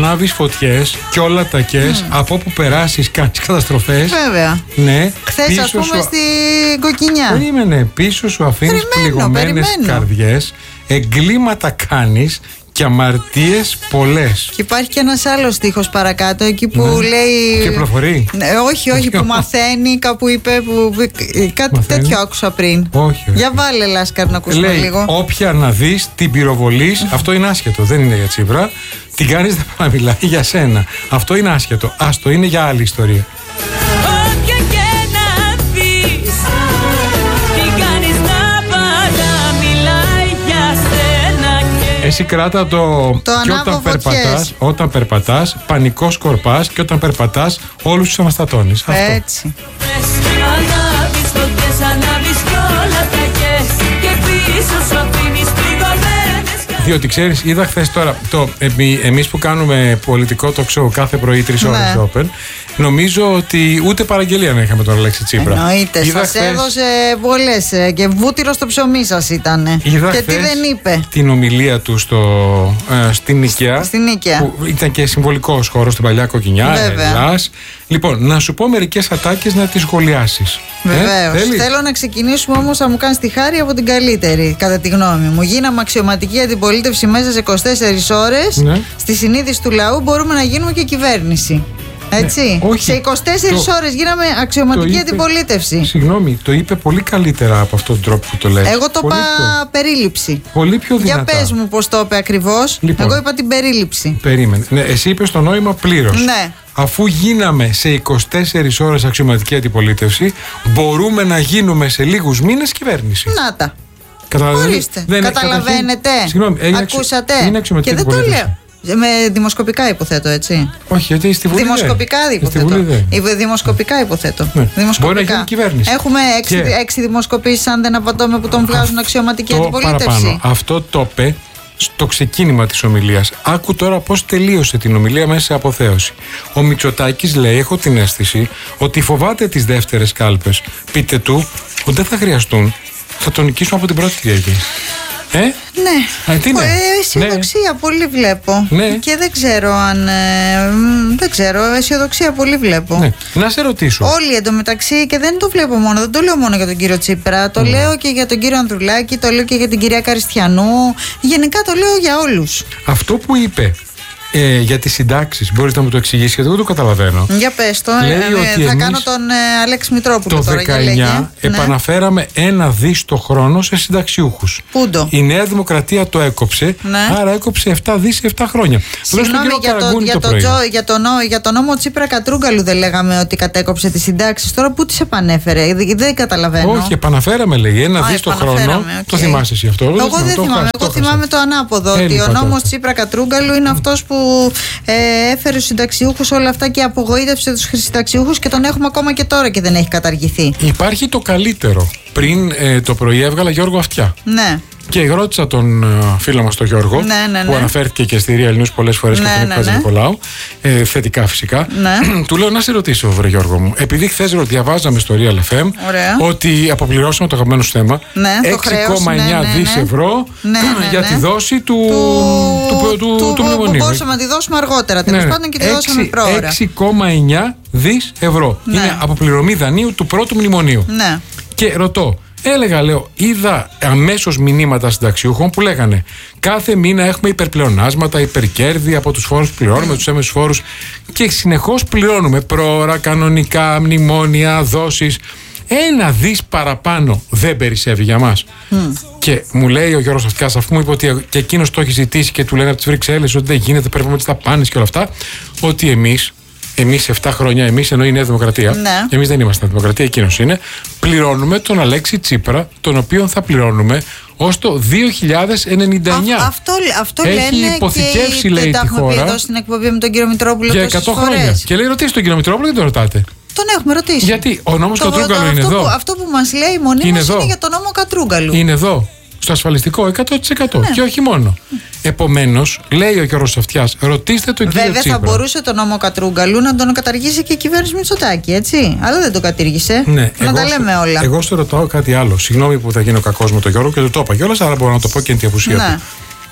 ανάβεις φωτιές και όλα τα κες, από όπου περάσεις κάνεις καταστροφές. Βέβαια. Ναι. Χθες, ας πούμε, στην Κοκκινιά. Περίμενε, πίσω σου αφήνεις πληγωμένες καρδιές, εγκλήματα κάνεις και αμαρτίες πολλές. Και υπάρχει και ένας άλλος στίχος παρακάτω, εκεί που λέει. Και προφορεί. Όχι, που μαθαίνει, κάπου είπε. Κάτι τέτοιο άκουσα πριν. Όχι. Για βάλε, Λάσκαρ, να ακούσουμε λίγο. Όποια να δεις, την πυροβολείς. Αυτό είναι άσχετο, δεν είναι για Τσίπρα. Την κάνεις να μιλάει για σένα. Αυτό είναι άσχετο. Άστο, είναι για άλλη ιστορία. Εσύ κράτα το και όταν περπατάς, πανικό σκορπάς, και όταν περπατάς όλους τους αναστατώνεις. Έτσι. Διότι ξέρεις, είδα χθες τώρα, εμείς που κάνουμε πολιτικό talk show κάθε πρωί 3 ώρες open, νομίζω ότι ούτε παραγγελία να είχαμε τον Αλέξη Τσίπρα. Εννοείται, σας έδωσε πολλές και βούτυρο στο ψωμί σας ήτανε. Και τι δεν είπε. Την ομιλία του στην Νίκαια. Που ήταν και συμβολικός χώρος στην παλιά Κοκκινιά. Λοιπόν, να σου πω μερικές ατάκες να τις σχολιάσεις. Βεβαίως. Θέλω να ξεκινήσουμε όμως, θα μου κάνεις τη χάρη, από την καλύτερη, κατά τη γνώμη μου. Γίναμε αξιωματική αντιπολίτευση μέσα σε 24 ώρες. Ναι. Στη συνείδηση του λαού μπορούμε να γίνουμε και κυβέρνηση. Έτσι. Ναι, όχι, σε 24 ώρες γίναμε αξιωματική αντιπολίτευση. Συγγνώμη, το είπε πολύ καλύτερα από αυτόν τον τρόπο που το λέει. Εγώ το είπα περίληψη. Πολύ πιο δυνατά. Για πες μου πώς το είπε ακριβώς. Λοιπόν, εγώ είπα την περίληψη. Περίμενε. Ναι, εσύ είπες το νόημα πλήρως. Ναι. Αφού γίναμε σε 24 ώρες αξιωματική αντιπολίτευση, μπορούμε να γίνουμε σε λίγους μήνες κυβέρνηση. Να τα. Ορίστε. Καταλαβαίνετε. Συγγνώμη, ακούσατε. Και δεν το λέω. Με δημοσκοπικά υποθέτω, έτσι. Όχι, γιατί στη Βουλή. Δημοσκοπικά υποθέτω. Δημοσκοπικά υποθέτω. Ναι. Μπορεί να γίνει κυβέρνηση. Έχουμε 6 δημοσκοπήσεις, αν δεν απατώμε, που τον βγάζουν αξιωματική αντιπολίτευση. Παραπάνω. Αυτό το είπε στο ξεκίνημα της ομιλίας. Άκου τώρα πώς τελείωσε την ομιλία μέσα σε αποθέωση. Ο Μητσοτάκης λέει: έχω την αίσθηση ότι φοβάται τις δεύτερες κάλπες. Πείτε του ότι δεν θα χρειαστούν. Θα τον νικήσουμε από την πρώτη Κυριακή. Ναι. Αισιοδοξία πολύ βλέπω. Ναι. Και δεν ξέρω αν. Δεν ξέρω, αισιοδοξία πολύ βλέπω. Ναι. Να σε ρωτήσω. Όλοι εντωμεταξύ, και δεν το βλέπω μόνο, δεν το λέω μόνο για τον κύριο Τσίπρα. Το λέω και για τον κύριο Ανδρουλάκη, το λέω και για την κυρία Καριστιανού. Γενικά το λέω για όλους. Αυτό που είπε για τις συντάξεις, μπορείς να μου το εξηγήσεις, γιατί εγώ το καταλαβαίνω. Για πες το. Θα κάνω τον Αλέξη Μητρόπουλο το τώρα. Το 19 επαναφέραμε 1 δις το χρόνο σε συνταξιούχους. Πούντο. Η Νέα Δημοκρατία το έκοψε, άρα έκοψε 7 δις σε 7 χρόνια. Συγγνώμη, για τον νόμο Τσίπρα Κατρούγκαλου δεν λέγαμε ότι κατέκοψε τις συντάξεις? Τώρα πού τις επανέφερε? Δεν καταλαβαίνω. Όχι, επαναφέραμε, λέει, 1 δις το χρόνο. Το θυμάσαι εσύ αυτό? Εγώ δεν θυμάμαι. Εγώ θυμάμαι το ανάποδο. Ότι ο νόμος Τσίπρα Κατρούγκαλου είναι αυτός που έφερε στους συνταξιούχους όλα αυτά και απογοήτευσε τους συνταξιούχους, και τον έχουμε ακόμα και τώρα και δεν έχει καταργηθεί. Υπάρχει το καλύτερο. Πριν το πρωί έβγαλα Γιώργο Αυτιά. Ναι. Και ρώτησα τον φίλο μας τον Γιώργο, που αναφέρθηκε και στη Real News πολλές φορές και τον Νίκο Νικολάου, θετικά φυσικά. Του λέω: να σε ρωτήσω, βρε Γιώργο μου, επειδή χθες διαβάζαμε στο Real FM ότι αποπληρώσαμε το αγαπημένο σου θέμα 6,9 δις ευρώ για τη δόση του μνημονίου. Μπορούσαμε να τη δώσουμε αργότερα, τέλος πάντων, και τη δώσαμε πρόωρα. 6,9 δις ευρώ. Είναι αποπληρωμή δανείου του πρώτου μνημονίου. Και ρωτώ, λέω, είδα αμέσως μηνύματα συνταξιούχων που λέγανε: κάθε μήνα έχουμε υπερπλεονάσματα, υπερκέρδη από τους φόρους που πληρώνουμε, τους έμεσους φόρους, και συνεχώς πληρώνουμε πρόωρα, κανονικά, μνημόνια, δόσεις. 1 δις παραπάνω δεν περισσεύει για μας. Και μου λέει ο Γιώργος Αυτιάς, αφού μου είπε ότι και εκείνος το έχει ζητήσει και του λένε από τις Βρυξέλλες ότι δεν γίνεται, πρέπει να τις ταπάνες και όλα αυτά, ότι εμείς 7 χρόνια, εμείς εννοεί η Νέα Δημοκρατία, εμείς δεν είμαστε Δημοκρατία, εκείνος είναι, πληρώνουμε τον Αλέξη Τσίπρα, τον οποίο θα πληρώνουμε ως το 2099. Αυτό έχει λένε υποθηκεύσει, και λέει, τα τη έχουμε χώρα. πει εδώ στην εκπομπή με τον κύριο Μητρόπουλο για 100 χρόνια. Και λέει: ρωτήστε τον κύριο Μητρόπουλο, δεν τον ρωτάτε? Τον έχουμε ρωτήσει. Γιατί ο νόμος Κατρούγκαλου είναι εδώ. Αυτό που μας λέει μονίμως είναι για τον νόμο Κατρούγκαλου. Είναι εδώ. Στο ασφαλιστικό 100%. Και όχι μόνο. Επομένως, λέει ο Γιώργος Αυτιάς, ρωτήστε τον κύριο Τσίπρα. Βέβαια, θα μπορούσε τον νόμο Κατρούγκαλου να τον καταργήσει και η κυβέρνηση Μητσοτάκη, έτσι. Αλλά δεν τον κατήργησε. Να τα λέμε όλα. Εγώ σου ρωτάω κάτι άλλο. Συγγνώμη που θα γίνω κακός με τον Γιώργο και του το είπα κιόλας, αλλά μπορώ να το πω και εν τη απουσία του.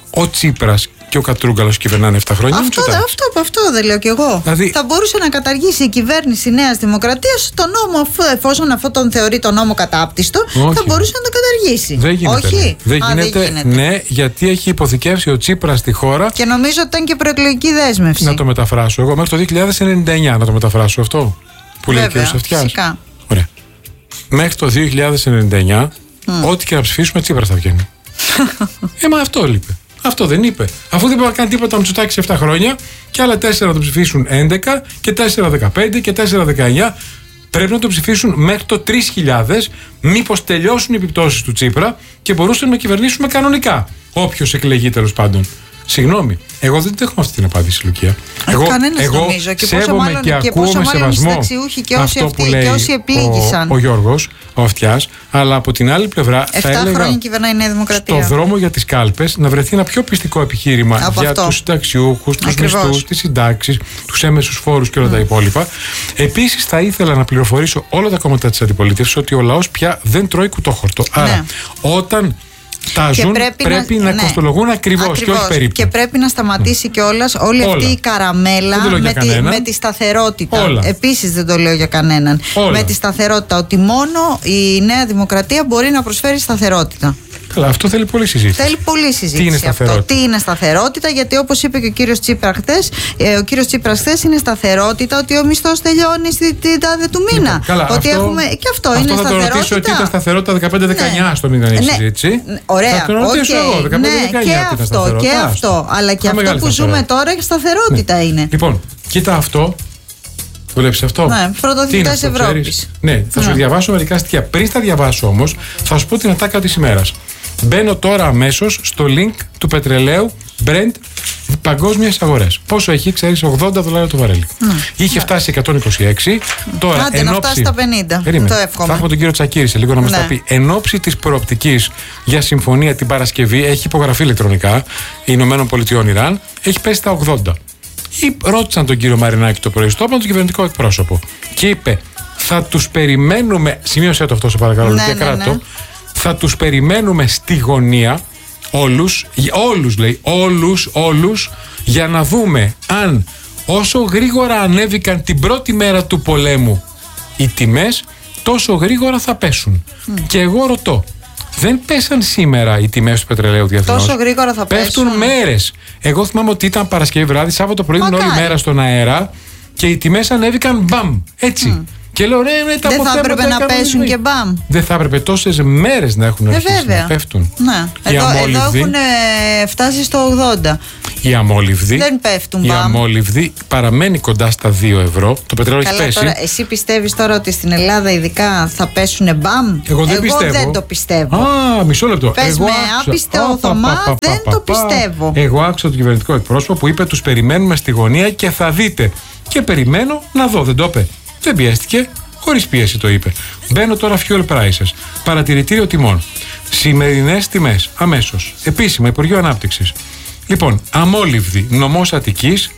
ο Τσίπρας και ο Κατρούγκαλος κυβερνάνε 7 χρόνια. Αυτό δεν λέω κι εγώ. Δηλαδή, θα μπορούσε να καταργήσει η κυβέρνηση Νέας Δημοκρατίας το νόμο, εφόσον αυτό τον θεωρεί το νόμο κατάπτυστο, θα μπορούσε να το καταργήσει. Δεν γίνεται. Όχι. Δεν γίνεται. Ναι, γιατί έχει υποθηκεύσει ο Τσίπρας στη χώρα. Και νομίζω ότι ήταν και προεκλογική δέσμευση. Να το μεταφράσω εγώ μέχρι το 2099, να το μεταφράσω αυτό που λέει ο κ. Αυτιάς. Φυσικά. Ωραία. Μέχρι το 2099, ό,τι και να ψηφίσουμε, Τσίπρας θα βγαίνει. Μα αυτό λείπει. Αυτό δεν είπε. Αφού δεν μπορεί να κάνει τίποτα με Μητσοτάκη 7 χρόνια και άλλα 4 να το ψηφίσουν 11 και 4 15 και 4 19, πρέπει να το ψηφίσουν μέχρι το 3.000, μήπως τελειώσουν οι επιπτώσεις του Τσίπρα και μπορούσαμε να κυβερνήσουμε κανονικά. Όποιος εκλεγεί τέλος πάντων. Συγγνώμη, εγώ δεν έχω αυτή την απάντηση, Λουκία. Εγώ νομίζω, και σέβομαι και ακούω με σεβασμό αυτό που λέει ο Γιώργος, ο Αυτιάς, αλλά από την άλλη πλευρά 7 χρόνια κυβερνάει η Νέα Δημοκρατία. Στο δρόμο για τις κάλπες να βρεθεί ένα πιο πιστικό επιχείρημα για τους συνταξιούχους, τους μισθούς, τις συντάξεις, τους έμεσους φόρους και όλα τα υπόλοιπα. Επίσης, θα ήθελα να πληροφορήσω όλα τα κόμματα της αντιπολίτευσης ότι ο λαός πια δεν τρώει κουτόχορτο. Άρα, όταν τάζουν, πρέπει να κοστολογούν ακριβώς και όχι περίπου. Και πρέπει να σταματήσει κιόλας όλη αυτή η καραμέλα με τη σταθερότητα. Επίσης δεν το λέω για κανέναν. Με τη σταθερότητα, ότι μόνο η Νέα Δημοκρατία μπορεί να προσφέρει σταθερότητα. Καλά, αυτό θέλει πολλή συζήτηση. Θέλει πολλή συζήτηση αυτό. Τι είναι σταθερότητα, γιατί όπως είπε και ο κύριος Τσίπρας χθες, είναι σταθερότητα ότι ο μισθός τελειώνει στην τάδε του μήνα. Καλά, ότι έχουμε, και αυτό είναι σταθερότητα. Θα το ρωτήσω ότι ήταν σταθερότητα 15-19 στο μήνα η συζήτηση. Ωραία. Θα το ρωτήσω εγώ, 15-19 και αυτό. Αλλά και αυτό που ζούμε τώρα η σταθερότητα είναι. Λοιπόν, κοίτα αυτό. Το βλέπεις αυτό. Ναι, πρωτοθλητές Ευρώπης. Ναι, θα σου διαβάσω μερικά στοιχεία. Πριν στα διαβάσω όμως, θα σου πω την ατάκα της ημέρας. Μπαίνω τώρα αμέσως στο link του πετρελαίου Brent παγκόσμιες αγορές. Πόσο έχει, ξέρεις, $80 το βαρέλι. Είχε φτάσει 126. Τώρα, άντε να φτάσει στα 50. Το εύχομαι. Θα έχουμε τον κύριο Τσακίρη σε λίγο να μας τα πει. Εν ώψη της προοπτικής για συμφωνία την Παρασκευή, έχει υπογραφεί ηλεκτρονικά Ηνωμένων Πολιτειών Ιράν, έχει πέσει στα 80. Ρώτησαν τον κύριο Μαρινάκη το πρωί στο όπλο, τον κυβερνητικό εκπρόσωπο. Και είπε, θα τους περιμένουμε. Σημείωσε το αυτό, σε παρακαλώ, και κράτο. Θα τους περιμένουμε στη γωνία, όλους λέει, όλους, για να δούμε αν όσο γρήγορα ανέβηκαν την πρώτη μέρα του πολέμου οι τιμές, τόσο γρήγορα θα πέσουν. Και εγώ ρωτώ, δεν πέσαν σήμερα οι τιμές του πετρελαίου διεθνώς? Τόσο γρήγορα θα πέφτουν μέρες. Εγώ θυμάμαι ότι ήταν Παρασκευή βράδυ, Σάββατο πρωί, όλη μέρα στον αέρα και οι τιμές ανέβηκαν μπαμ, έτσι. Και λέω, δεν θα έπρεπε να πέσουν και μπαμ. Δεν θα έπρεπε τόσες μέρες να έχουν αρχίσει να πέφτουν. Ναι. Εδώ έχουν φτάσει στο 80. Οι αμόλυβδοι, δεν πέφτουν μπαμ. Οι αμόλυβδοι παραμένει κοντά στα 2 ευρώ. Το πετρέλαιο έχει πέσει. Τώρα, εσύ πιστεύεις τώρα ότι στην Ελλάδα ειδικά θα πέσουν μπαμ? Εγώ δεν το πιστεύω. Μισό λεπτό. Πες με άπιστο Θωμά, δεν το πιστεύω. Εγώ άκουσα τον κυβερνητικό εκπρόσωπο που είπε, τους περιμένουμε στη γωνία και θα δείτε. Και περιμένω να δω, δεν το είπε. Δεν πιέστηκε, χωρίς πίεση το είπε. Μπαίνω τώρα fuel prices. Παρατηρητήριο τιμών. Σημερινές τιμές, αμέσως. Επίσημα, Υπουργείο Ανάπτυξης. Λοιπόν, αμόλυβδη, νομός Αττικής,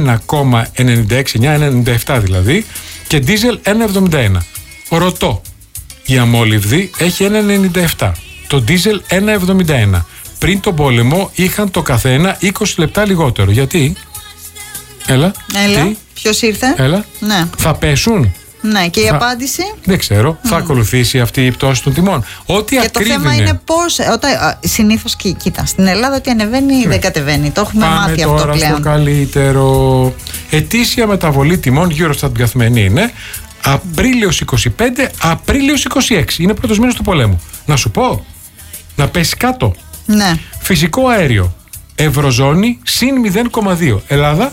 1,96,997 δηλαδή, και ντίζελ 1,71. Ρωτώ, η αμόλυβδη έχει 1,97. Το ντίζελ 1,71. Πριν τον πόλεμο είχαν το καθένα 20 λεπτά λιγότερο. Γιατί? Έλα. Τι? Ποιος ήρθε? Έλα. Ναι. Θα πέσουν. Ναι, και η απάντηση? Δεν ξέρω. Θα ακολουθήσει αυτή η πτώση των τιμών. Ό,τι και το θέμα είναι πώς. Συνήθως, κοίτα, στην Ελλάδα ό,τι ανεβαίνει δεν κατεβαίνει. Το έχουμε μάθει αυτό πλέον. Πάμε τώρα στο καλύτερο. Ετήσια μεταβολή τιμών, Eurostat καθημερινή είναι. Απρίλιος 25, Απρίλιος 26. Είναι πρώτος μήνας του πολέμου. Να σου πω, να πέσει κάτω. Ναι. Φυσικό αέριο. Ευρωζώνη συν 0,2. Ελλάδα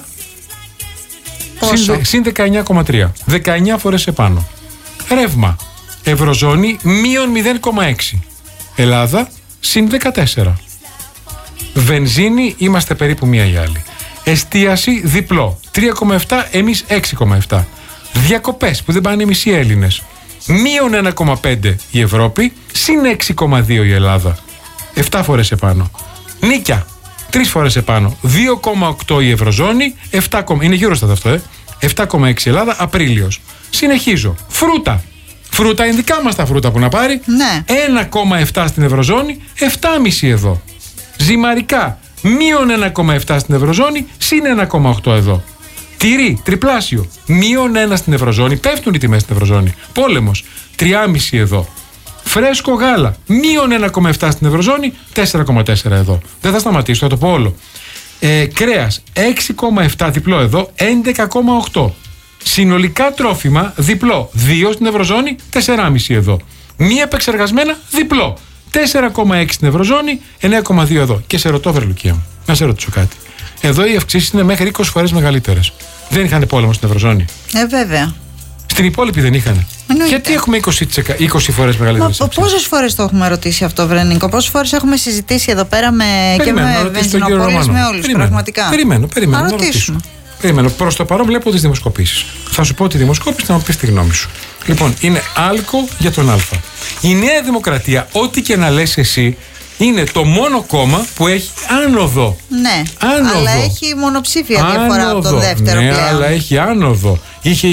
συν 19,3. 19 φορές επάνω. Ρεύμα. Ευρωζώνη μείον 0,6. Ελλάδα συν 14. Βενζίνη είμαστε περίπου μία ή άλλη. Εστίαση διπλό. 3,7, εμείς 6,7. Διακοπές που δεν πάνε οι μισοί Έλληνες. Μείον 1,5 η Ευρώπη, συν 6,2 η Ελλάδα. 7 φορές επάνω. Νίκια. 3 φορές επάνω. 2,8 η Ευρωζώνη, 7, είναι γύρω στα αυτό, 7,6 η Ελλάδα, Απρίλιος. Συνεχίζω. Φρούτα. Φρούτα είναι δικά μας τα φρούτα που να πάρει. Ναι. 1,7 στην Ευρωζώνη, 7,5 εδώ. Ζυμαρικά. μείον 1,7 στην Ευρωζώνη, συν 1,8 εδώ. Τυρί, τριπλάσιο, μείον 1 στην Ευρωζώνη, πέφτουν οι τιμές στην Ευρωζώνη. Πόλεμος, 3,5 εδώ. Φρέσκο γάλα, μείον 1,7 στην Ευρωζώνη, 4,4 εδώ. Δεν θα σταματήσω, θα το πω όλο. Κρέας, 6,7 διπλό εδώ, 11,8. Συνολικά τρόφιμα, διπλό, 2 στην Ευρωζώνη, 4,5 εδώ. Μη επεξεργασμένα, διπλό, 4,6 στην Ευρωζώνη, 9,2 εδώ. Και σε ρωτώ, Λουκία μου, να σε ρωτήσω κάτι. Εδώ οι αυξήσεις είναι μέχρι 20 φορές μεγαλύτερες. Δεν είχαν πόλεμο στην Ευρωζώνη. Βέβαια. Στην υπόλοιπη δεν είχαν. Γιατί έχουμε 20 φορές μεγαλύτερες αυξήσεις? Πόσες φορές το έχουμε ρωτήσει αυτό, Βρενίκο? Πόσες φορές έχουμε συζητήσει εδώ πέρα και με βενζινοπόλεις, με όλους? Πραγματικά. Περιμένω. Να ρωτήσουμε. Προς το παρόν βλέπω τις δημοσκοπήσεις. Θα σου πω τη δημοσκόπηση, να μου πεις τη γνώμη σου. Λοιπόν, είναι άλκο για τον Α. Η Νέα Δημοκρατία, ό,τι και να λες εσύ, είναι το μόνο κόμμα που έχει άνοδο. Ναι, αλλά έχει μονοψήφια διαφορά από το δεύτερο πλέον. Αλλά έχει άνοδο. Είχε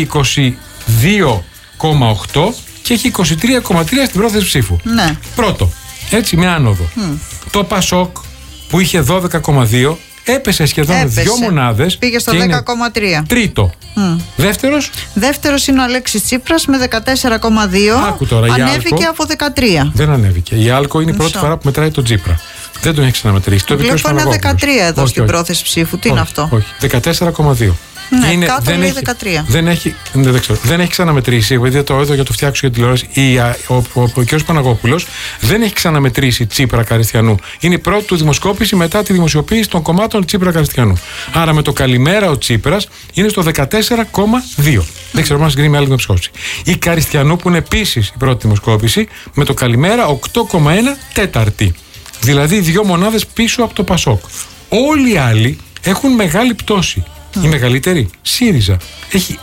22,8 και έχει 23,3 στην πρόθεση ψήφου. Ναι. Πρώτο, έτσι, με άνοδο. Το Πασόκ που είχε 12,2 έπεσε σχεδόν 2 μονάδες. Πήγε στο 10,3. Τρίτο. Δεύτερος είναι ο Αλέξης Τσίπρας με 14,2. Άκου τώρα, ανέβηκε από 13. Δεν ανέβηκε. Η Άλκο είναι η πρώτη φορά που μετράει τον Τσίπρα. Δεν τον έχει ξαναμετρήσει. Το βλέπω ένα 13 εδώ στην πρόθεση ψήφου. Τι είναι αυτό? Όχι, 14,2. Ναι, κάτω λέει 13. Δεν έχει ξαναμετρήσει. Εγώ το έδω για το φτιάξω για τηλεόραση. Ο κ. Παναγόπουλος δεν έχει ξαναμετρήσει Τσίπρα Καριστιανού. Είναι η πρώτη του δημοσκόπηση μετά τη δημοσιοποίηση των κομμάτων Τσίπρα Καριστιανού. Άρα με το καλημέρα ο Τσίπρας είναι στο 14,2. Δεν ξέρω αν συγκρίνει με άλλη δημοσκόπηση. Η Καριστιανού που είναι επίσης η πρώτη δημοσκόπηση με το καλημέρα 8,1 τέταρτη. Δηλαδή 2 μονάδες πίσω από το Πασόκ. Όλοι οι άλλοι έχουν μεγάλη πτώση. Η μεγαλύτερη, ΣΥΡΙΖΑ, έχει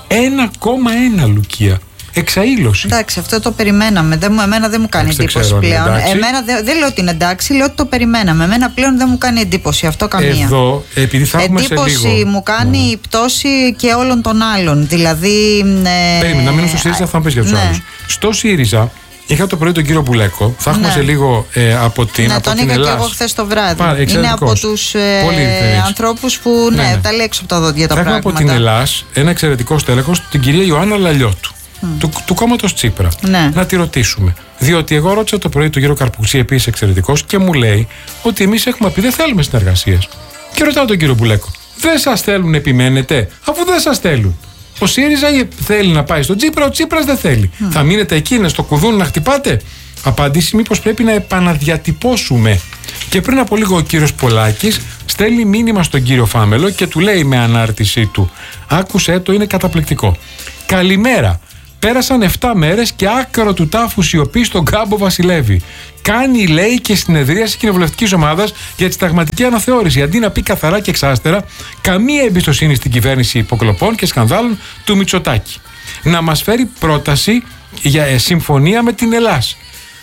1,1 Λουκία. Εξαήλωση. Εντάξει, αυτό το περιμέναμε. Εμένα δεν μου κάνει εντύπωση πλέον. Εμένα δεν λέω ότι είναι εντάξει, λέω ότι το περιμέναμε. Εμένα πλέον δεν μου κάνει εντύπωση αυτό καμία. Εδώ, επειδή θα έχουμε εντύπωση σε λίγο. Μου κάνει η πτώση και όλων των άλλων. Δηλαδή. Περίμενα, να μείνω στο ΣΥΡΙΖΑ, θα μου πει για του άλλου. Στο ΣΥΡΙΖΑ. Είχα το πρωί τον κύριο Μπουλέκο. Θα έχουμε σε λίγο από την Ελλάδα. Τον είχα και εγώ χθες το βράδυ. Είναι από τους ανθρώπους που τα λέει έξω από τα δόντια τα πράγματα. Έχουμε από την Ελλάδα ένα εξαιρετικό στέλεχος, την κυρία Ιωάννα Λαλιώτου, του κόμματος Τσίπρα. Να τη ρωτήσουμε. Διότι εγώ ρώτησα το πρωί τον κύριο Καρπουξή, επίσης εξαιρετικός, και μου λέει ότι εμείς έχουμε πει δεν θέλουμε συνεργασίες. Και ρωτάω τον κύριο Μπουλέκο, δεν σας θέλουν, επιμένετε, αφού δεν σας θέλουν? Ο ΣΥΡΙΖΑ θέλει να πάει στον Τσίπρα, ο Τσίπρας δεν θέλει. Θα μείνετε εκεί, είναι στο κουδούνι να χτυπάτε? Απάντηση, μήπως πρέπει να επαναδιατυπώσουμε. Και πριν από λίγο ο κύριος Πολάκης στέλνει μήνυμα στον κύριο Φάμελο και του λέει με ανάρτησή του, άκουσε το, είναι καταπληκτικό. Καλημέρα. Πέρασαν 7 μέρες και άκρο του τάφου σιωπή στον κάμπο βασιλεύει. Κάνει, λέει, και συνεδρίαση κοινοβουλευτικής ομάδας για τη συνταγματική αναθεώρηση. Αντί να πει καθαρά και εξάστερα, καμία εμπιστοσύνη στην κυβέρνηση υποκλοπών και σκανδάλων του Μητσοτάκη. Να μας φέρει πρόταση για συμφωνία με την Ελλάς.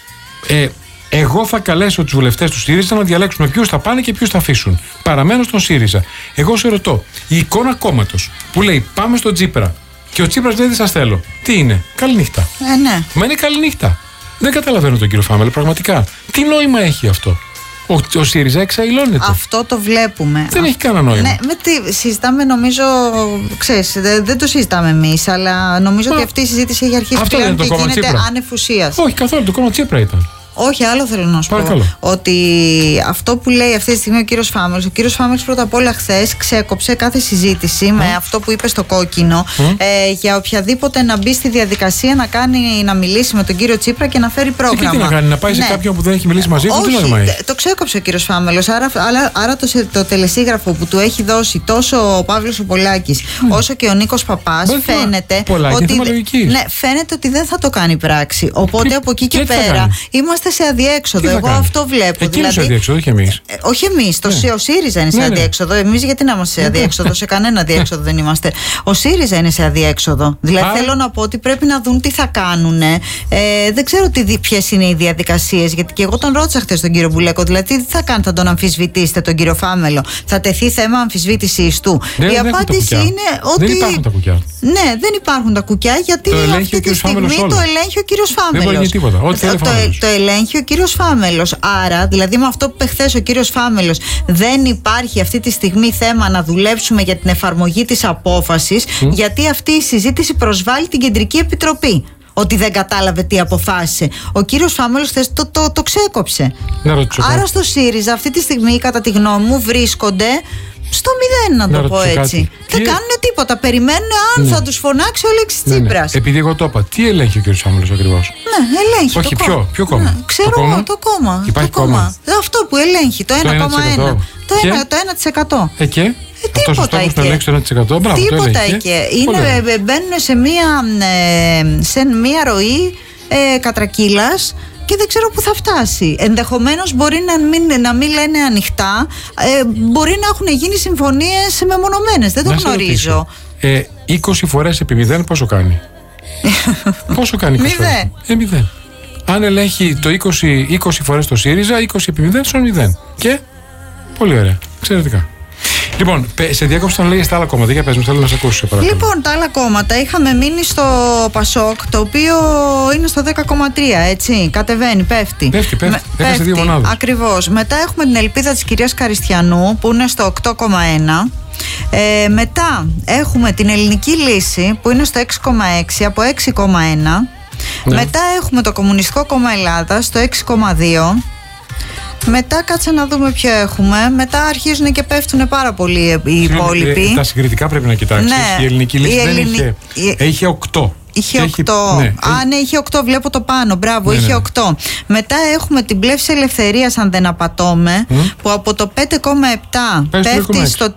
Εγώ θα καλέσω τους βουλευτές του ΣΥΡΙΖΑ να διαλέξουμε ποιους θα πάνε και ποιους θα αφήσουν. Παραμένω στον ΣΥΡΙΖΑ. Εγώ σε ρωτώ, η εικόνα κόμματος που λέει πάμε στον Τσίπρα και ο Τσίπρας λέει δεν σας θέλω, τι είναι? Καληνύχτα. Ναι. Μα είναι καληνύχτα. Δεν καταλαβαίνω τον κύριο Φάμελο, πραγματικά. Τι νόημα έχει αυτό? Ο ΣΥΡΙΖΑ εξαηλώνεται. Αυτό το βλέπουμε. Δεν έχει κανένα νόημα. Ναι, με τι συζητάμε, νομίζω. Ξέρεις, δεν το συζητάμε εμείς, αλλά νομίζω ότι αυτή η συζήτηση έχει αρχίσει πλέον και γίνεται άνευ ουσίας. Όχι, καθόλου. Το κόμμα Τσίπρα ήταν. Όχι, άλλο θέλω να σου πω. Ότι αυτό που λέει αυτή τη στιγμή ο κύριος Φάμελος, ο κύριος Φάμελος πρώτα απ' όλα χθες ξεκόψε κάθε συζήτηση με αυτό που είπε στο κόκκινο για οποιαδήποτε να μπει στη διαδικασία να μιλήσει με τον κύριο Τσίπρα και να φέρει πρόγραμμα. Και τι να κάνει, να πάει σε κάποιον που δεν έχει μιλήσει μαζί του? Όχι, το ξεκόψε ο κύριος Φάμελος. Άρα το τελεσίγραφο που του έχει δώσει τόσο ο Παύλος ο Πολάκης όσο και ο Νίκος Παπάς φαίνεται ότι δεν θα το κάνει πράξη. Οπότε από εκεί και πέρα είμαστε σε αδιέξοδο. Εγώ αυτό βλέπω. Εκεί είναι σε αδιέξοδο, όχι εμείς. Όχι εμείς. Ο ΣΥΡΙΖΑ είναι σε αδιέξοδο. Εμείς γιατί να είμαστε σε αδιέξοδο? Σε κανένα αδιέξοδο δεν είμαστε. Ο ΣΥΡΙΖΑ είναι σε αδιέξοδο. Δηλαδή θέλω να πω ότι πρέπει να δουν τι θα κάνουν. Δεν ξέρω ποιες είναι οι διαδικασίες. Γιατί και εγώ τον ρώτησα χθες τον κύριο Μπουλέκο. Δηλαδή τι θα κάνετε, θα τον αμφισβητήσετε τον κύριο Φάμελο? Θα τεθεί θέμα αμφισβήτησης του? Η απάντηση είναι ότι. Δεν υπάρχουν τα κουκιά. Ναι, δεν υπάρχουν τα κουκιά γιατί αυτή τη στιγμή το ελέγχει ο κύριος Φάμελος. Δεν μπορεί τίποτα. ελέγχει ο κύριος Φάμελος. Άρα, δηλαδή με αυτό που είπε χθες ο κύριος Φάμελος, δεν υπάρχει αυτή τη στιγμή θέμα να δουλέψουμε για την εφαρμογή της απόφασης, γιατί αυτή η συζήτηση προσβάλλει την Κεντρική Επιτροπή. Ότι δεν κατάλαβε τι αποφάσισε. Ο κύριος Φάμελος χθες το ξέκοψε. Άρα στο ΣΥΡΙΖΑ αυτή τη στιγμή, κατά τη γνώμη μου, βρίσκονται στο μηδέν, να το πω έτσι. Δεν κάνουν τίποτα. Περιμένουν αν θα τους φωνάξει ο Αλέξης Τσίπρας. Επειδή εγώ το είπα, τι ελέγχει ο κύριος Φάμελος ακριβώς? Ναι, ελέγχει. Όχι, ποιο κόμμα? Ναι, ξέρω εγώ, το κόμμα. Υπάρχει κόμμα. Αυτό που ελέγχει, το 1,1. Το 1%. Και τίποτα εκεί. Τίποτα εκεί. Μπαίνουν σε μία ροή κατρακύλας και δεν ξέρω πού θα φτάσει. Ενδεχομένως μπορεί να μην λένε ανοιχτά, μπορεί να έχουν γίνει συμφωνίες μεμονωμένες. Δεν το γνωρίζω. 20 φορές επί 0 πόσο κάνει? Πόσο κάνει 20 φορές? 0. Αν ελέγχει το 20 φορές το ΣΥΡΙΖΑ, 20 επί 0 στον 0. Και πολύ ωραία. Εξαιρετικά. Λοιπόν, σε διάκοψη να λέγες τα άλλα κόμματα. Για πες μου, θέλω να σε ακούσω. Λοιπόν, τα άλλα κόμματα. Είχαμε μείνει στο ΠΑΣΟΚ, το οποίο είναι στο 10,3, έτσι. Κατεβαίνει, πέφτει. Έχασε 2 μονάδες. Ακριβώς. Μετά έχουμε την Ελπίδα της κυρίας Καριστιανού, που είναι στο 8,1. Μετά έχουμε την Ελληνική Λύση, που είναι στο 6,6 από 6,1. Μετά έχουμε το Κομμουνιστικό Κόμμα Ελλάδας στο 6,2. Μετά κάτσε να δούμε ποιο έχουμε. Μετά αρχίζουν και πέφτουν πάρα πολύ οι υπόλοιποι. Τα συγκριτικά πρέπει να κοιτάξεις. Η Ελληνική Λύση δεν είχε 8. Είχε 8. Είχε 8, βλέπω το πάνω. Μπράβο, είχε 8. Μετά έχουμε την Πλεύση Ελευθερίας, αν δεν απατώμε, που από το 5,7 πέφτει στο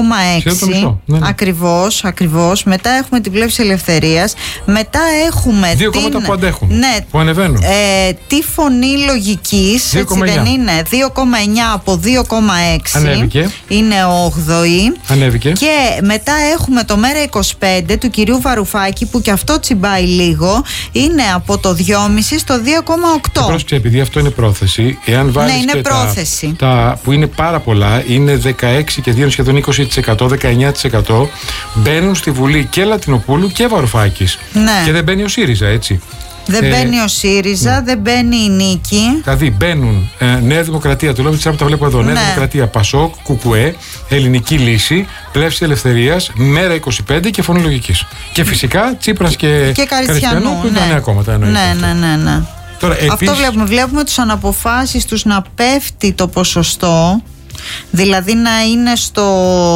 3,6. Ακριβώς. Μετά έχουμε την Πλεύση Ελευθερίας. Μετά έχουμε. Δύο κόμματα που αντέχουν. Που ανεβαίνουν. Τη Φωνή Λογικής. Έτσι δεν είναι? 2,9 από 2,6. Ανέβηκε. Είναι 8η. Ανέβηκε. Και μετά έχουμε το Μέρα 25 του κυρίου Βαρουφάκη, που και αυτό τσιμπάει λίγο, είναι από το 2,5 στο 2,8. Πρόσεξε, επειδή αυτό είναι πρόθεση, εάν βάλεις είναι και τα που είναι πάρα πολλά, είναι 16 και 2 σχεδόν 20%, 19%, μπαίνουν στη Βουλή και Λατινοπούλου και Βαρουφάκης. Και δεν μπαίνει ο ΣΥΡΙΖΑ, έτσι. Δεν μπαίνει ο ΣΥΡΙΖΑ, δεν μπαίνει η Νίκη. Δηλαδή μπαίνουν Νέα Δημοκρατία, το λέω από τα βλέπω εδώ. Νέα Δημοκρατία, ΠΑΣΟΚ, ΚΚΕ, Ελληνική Λύση, Πλεύση Ελευθερίας, Μέρα 25 και Φωνή Λογικής. Και φυσικά Τσίπρας και Καριστιανού, που είναι τα νέα κόμματα. Ναι. Τώρα, αυτό βλέπουμε τους αναποφάσεις τους να πέφτει το ποσοστό. Δηλαδή να είναι στο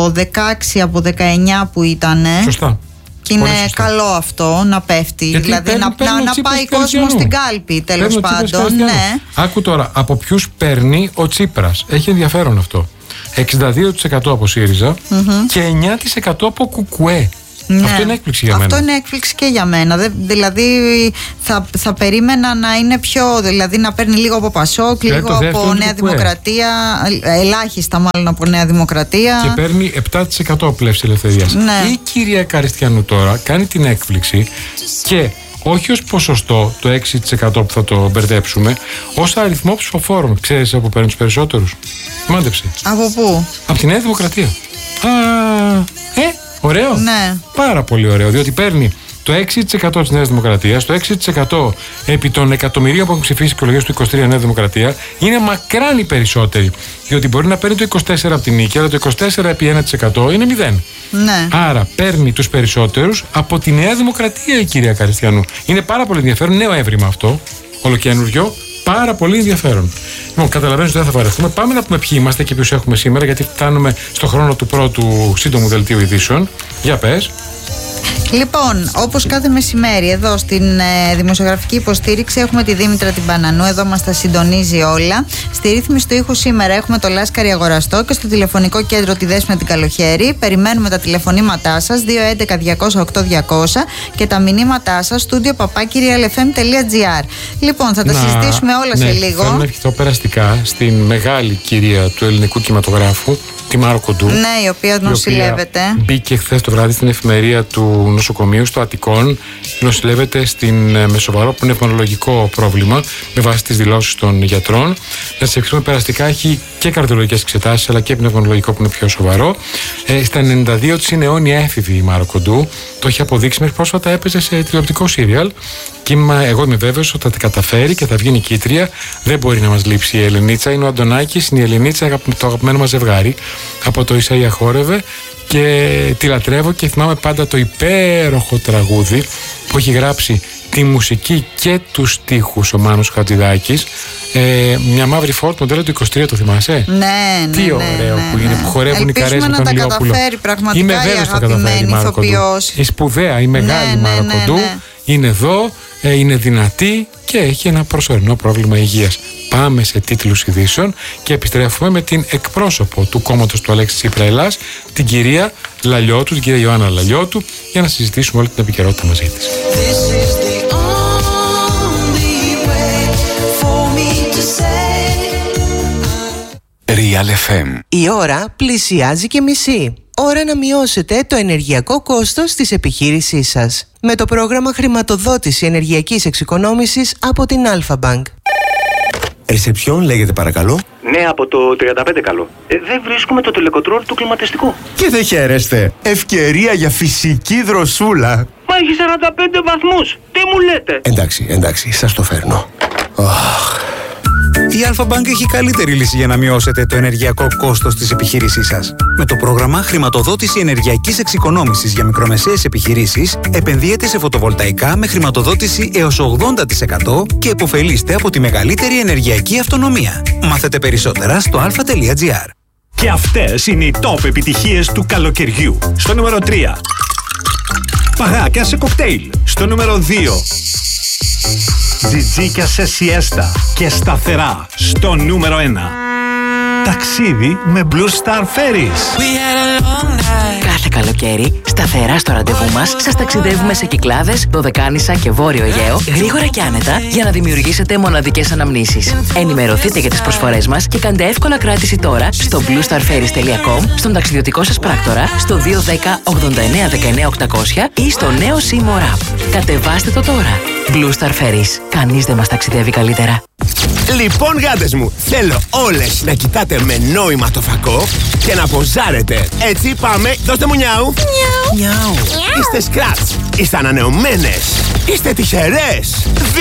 16 από 19 που ήταν. Σωστά. Και είναι καλό αυτό να πέφτει. Γιατί δηλαδή να πάει κόσμο στην κάλπη, τέλος πάντων. Ναι. Άκου τώρα, από ποιους παίρνει ο Τσίπρας. Έχει ενδιαφέρον αυτό. 62% από ΣΥΡΙΖΑ και 9% από ΚΚΕ. Ναι. Αυτό είναι έκπληξη για μένα. Αυτό είναι έκπληξη και για μένα. Δηλαδή θα περίμενα να είναι πιο. Δηλαδή να παίρνει λίγο από ΠΑΣΟΚ, λίγο από Νέα Δημοκρατία. Ελάχιστα μάλλον από Νέα Δημοκρατία. Και παίρνει 7% Πλεύση Ελευθερίας. Ναι. Η κυρία Καριστιανού τώρα κάνει την έκπληξη και όχι ως ποσοστό, το 6% που θα το μπερδέψουμε, ως αριθμό ψηφοφόρων. Ξέρεις από παίρνει τους περισσότερους? Μάντεψε. Από πού? Από τη Νέα Δημοκρατία. Ωραίο. Ναι. Πάρα πολύ ωραίο, διότι παίρνει το 6% της Νέας Δημοκρατίας, το 6% επί των εκατομμυρίων που έχουν ψηφίσει εκλογές του 23 Νέα Δημοκρατία, είναι μακράν οι περισσότεροι. Διότι μπορεί να παίρνει το 24% από την Νίκη, αλλά το 24% επί 1% είναι 0. Ναι. Άρα παίρνει τους περισσότερους από τη Νέα Δημοκρατία η κυρία Καριστιανού. Είναι πάρα πολύ ενδιαφέρον, νέο έβριμα αυτό, ολοκένουργιο. Πάρα πολύ ενδιαφέρον. Λοιπόν, καταλαβαίνω ότι δεν θα βαρεθούμε. Πάμε να πούμε ποιοι είμαστε και ποιους έχουμε σήμερα, γιατί φτάνουμε στο χρόνο του πρώτου σύντομου δελτίου ειδήσεων. Για πες. Λοιπόν, όπως κάθε μεσημέρι εδώ στην δημοσιογραφική υποστήριξη έχουμε τη Δήμητρα την Πανανού, εδώ μας τα συντονίζει όλα. Στη ρύθμιση του ήχου σήμερα έχουμε το Λάσκαρη Αγοραστό και στο τηλεφωνικό κέντρο τη Δέσποινα την Καλοχέρη. Περιμένουμε τα τηλεφωνήματά σας 211-200-8200 και τα μηνύματά σας studio@realfm.gr. Λοιπόν, θα τα συζητήσουμε όλα σε λίγο. Θέλω να ευχηθώ περαστικά στην μεγάλη κυρία του ελληνικού κινηματογράφου, τη Μάρο Κοντού. Ναι, η οποία νοσηλεύεται. Μπήκε χθες το βράδυ στην εφημερία του νοσοκομείου στο Αττικόν. Νοσηλεύεται με σοβαρό πνευμονολογικό πρόβλημα, με βάση τις δηλώσεις των γιατρών. Να σας ευχηθούμε περαστικά. Έχει και καρδιολογικές εξετάσεις, αλλά και πνευμονολογικό που είναι πιο σοβαρό. Στα 92 της είναι αιώνια έφηβη η Μάρο Κοντού. Το έχει αποδείξει, μέχρι πρόσφατα έπαιζε σε τηλεοπτικό σύριαλ. Και εγώ είμαι βέβαιος ότι θα την καταφέρει και θα βγει νικήτρια. Δεν μπορεί να μας λείψει η Ελενίτσα. Είναι ο Αντωνάκης, είναι η Ελενίτσα, το αγαπημένο μας ζευγάρι. Από το Ισαΐα χόρευε και τη λατρεύω και θυμάμαι πάντα το υπέροχο τραγούδι που έχει γράψει τη μουσική και τους στίχους ο Μάνος Χατζηδάκης. Μια μαύρη φόρτ μοντέλο του 23, το θυμάσαι? Ναι. Τι ωραίο που είναι, που χορεύουν οι καρές με τον Ηλιόπουλο. Ελπίζουμε να τα καταφέρει πραγματικά. Είμαι βέβαιος ότι τα καταφέρει η Μάρα Κοντού. Η σπουδαία, η μεγάλη Μάρα Κοντού είναι εδώ, είναι δυνατή και έχει ένα προσωρινό πρόβλημα υγείας. Πάμε σε τίτλους ειδήσεων και επιστρέφουμε με την εκπρόσωπο του κόμματος του Αλέξη Τσίπρα Ελλάς, την κυρία Λαλιώτου, την κυρία Ιωάννα Λαλιώτου, για να συζητήσουμε όλη την επικαιρότητα μαζί της. Real FM. Η ώρα πλησιάζει και μισή. Ώρα να μειώσετε το ενεργειακό κόστος της επιχείρησής σας με το πρόγραμμα χρηματοδότηση ενεργειακής εξοικονόμησης από την Alpha Bank. Ρεσεψιόν λέγεται παρακαλώ. Ναι, από το 35 καλό. Δεν βρίσκουμε το τηλεκοντρόλ του κλιματιστικού. Και δεν χαίρεστε. Ευκαιρία για φυσική δροσούλα. Μα έχει 45 βαθμούς. Τι μου λέτε? Εντάξει, σας το φέρνω. Η Alpha Bank έχει καλύτερη λύση για να μειώσετε το ενεργειακό κόστος της επιχείρησής σας. Με το πρόγραμμα χρηματοδότηση ενεργειακής εξοικονόμησης για μικρομεσαίες επιχειρήσεις, επενδύετε σε φωτοβολταϊκά με χρηματοδότηση έως 80% και επωφελείστε από τη μεγαλύτερη ενεργειακή αυτονομία. Μάθετε περισσότερα στο alpha.gr. Και αυτές είναι οι top επιτυχίες του καλοκαιριού. Στο νούμερο 3. Παγάκια σε κοκτέιλ. Στο νούμερο 2. Τζιτζίκια σε σιέστα και σταθερά. Στο νούμερο 1. Ταξίδι με Blue Star Ferries. Κάθε καλοκαίρι, σταθερά στο ραντεβού μας, σας ταξιδεύουμε σε Κυκλάδες, Δωδεκάνησα και Βόρειο Αιγαίο, γρήγορα και άνετα, για να δημιουργήσετε μοναδικές αναμνήσεις. Ενημερωθείτε για τις προσφορές μας και κάντε εύκολα κράτηση τώρα στο bluestarferries.com, στον ταξιδιωτικό σας πράκτορα, στο 210 89 19 800 ή στο νέο Seymour App. Κατεβάστε το τώρα. Blue Star Ferries. Κανείς δεν μας ταξιδεύει καλύτερα. Λοιπόν, γάτες μου, θέλω όλες να κοιτάτε με νόημα το φακό και να ποζάρετε. Έτσι, πάμε, δώστε μου νιάου. Νιάου. Είστε σκράτς, είστε ανανεωμένες, είστε τυχερές.